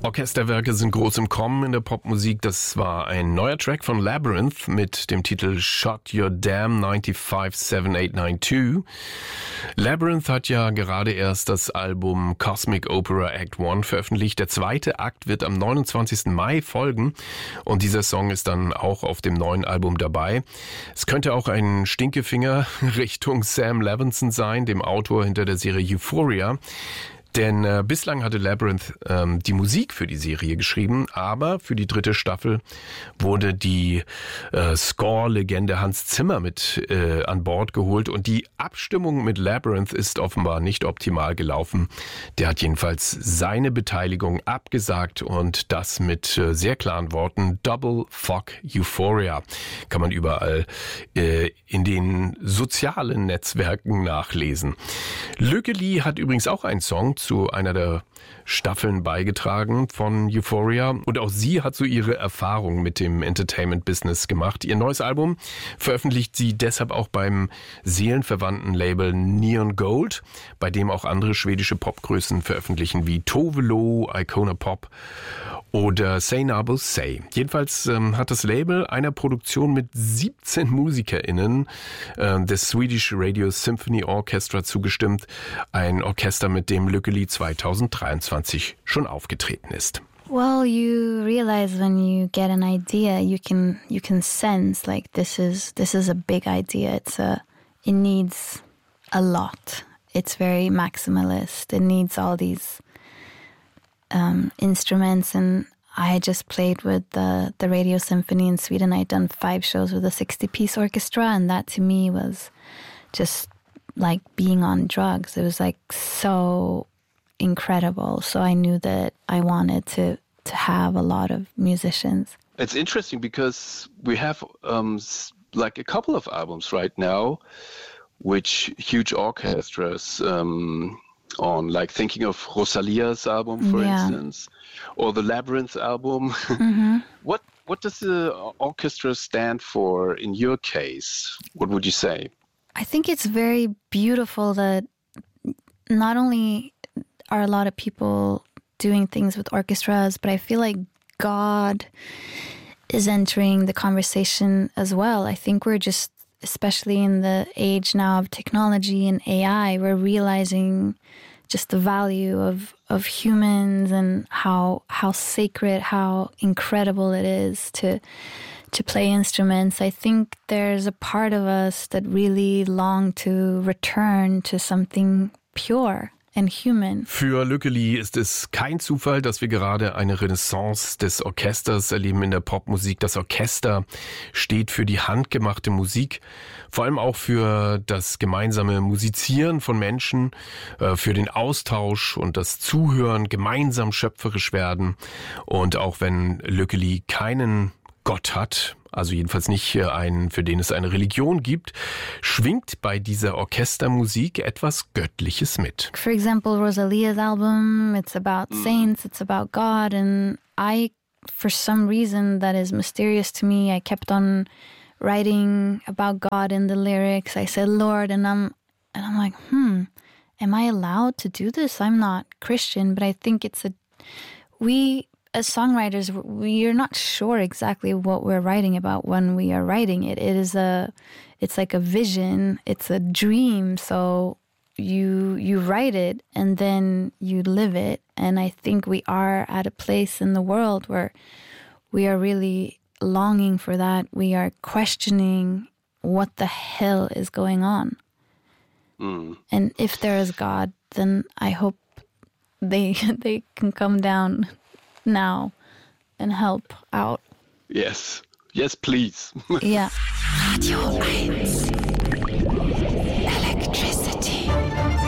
Orchesterwerke sind groß im Kommen in der Popmusik. Das war ein neuer Track von Labrinth mit dem Titel Shut Your Damn 957892. Labrinth hat ja gerade erst das Album Cosmic Opera Act 1 veröffentlicht. Der zweite Akt wird am 29. Mai folgen und dieser Song ist dann auch auf dem neuen Album dabei. Es könnte auch ein Stinkefinger Richtung Sam Levinson sein, dem Autor hinter der Serie Euphoria. Denn bislang hatte Labrinth die Musik für die Serie geschrieben, aber für die 3. Staffel wurde die Score-Legende Hans Zimmer mit an Bord geholt und die Abstimmung mit Labrinth ist offenbar nicht optimal gelaufen. Der hat jedenfalls seine Beteiligung abgesagt und das mit sehr klaren Worten: Double fuck Euphoria. Kann man überall in den sozialen Netzwerken nachlesen. Lückeli hat übrigens auch einen Song zu einer der Staffeln beigetragen von Euphoria und auch sie hat so ihre Erfahrung mit dem Entertainment-Business gemacht. Ihr neues Album veröffentlicht sie deshalb auch beim seelenverwandten Label Neon Gold, bei dem auch andere schwedische Popgrößen veröffentlichen wie Tove Lo, Icona Pop oder Say Nabo Say. Jedenfalls hat das Label einer Produktion mit 17 MusikerInnen des Swedish Radio Symphony Orchestra zugestimmt. Ein Orchester, mit dem Lückeli 2023 schon aufgetreten ist. Well, you realize when you get an idea, you can sense like this is a big idea. It needs a lot. It's very maximalist. It needs all these instruments, and I just played with the Radio Symphony in Sweden. I'd done 5 shows with a 60-piece orchestra, and that to me was just like being on drugs. It was like so incredible. So I knew that I wanted to have a lot of musicians. It's interesting because we have like a couple of albums right now which huge orchestras on, like thinking of Rosalia's album, for instance, or the Labrinth album. Mm-hmm. What does the orchestra stand for in your case? What would you say? I think it's very beautiful that not only are a lot of people doing things with orchestras, but I feel like God is entering the conversation as well. I think we're just, especially in the age now of technology and AI, we're realizing just the value of humans and how sacred, how incredible it is to play instruments. I think there's a part of us that really long to return to something pure and human. Für Lückeli ist es kein Zufall, dass wir gerade eine Renaissance des Orchesters erleben in der Popmusik. Das Orchester steht für die handgemachte Musik, vor allem auch für das gemeinsame Musizieren von Menschen, für den Austausch und das Zuhören, gemeinsam schöpferisch werden. Und auch wenn Lückeli keinen Gott hat, also jedenfalls nicht einen, für den es eine Religion gibt, schwingt bei dieser Orchestermusik etwas Göttliches mit. For example, Rosalia's album, it's about saints, it's about God, and I, for some reason that is mysterious to me, I kept on writing about God in the lyrics. I said, Lord, and I'm like, am I allowed to do this? I'm not Christian, but I think as songwriters, we're not sure exactly what we're writing about when we are writing it. It's like a vision, it's a dream. So you write it and then you live it. And I think we are at a place in the world where we are really longing for that. We are questioning what the hell is going on. And if there is God, then I hope they can come down now and help out. Yes, please. Yeah. Radio 1.